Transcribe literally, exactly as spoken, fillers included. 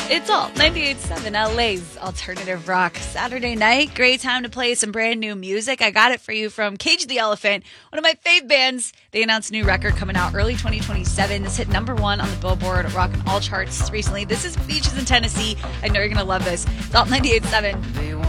It's Alt ninety-eight point seven, L A's alternative rock. Saturday night, great time to play some brand new music. I got it for you from Cage the Elephant, one of my fave bands. They announced a new record coming out early twenty twenty-seven. This hit number one on the Billboard Rock and All charts recently. This is Beaches in Tennessee. I know you're going to love this. It's Alt ninety-eight point seven.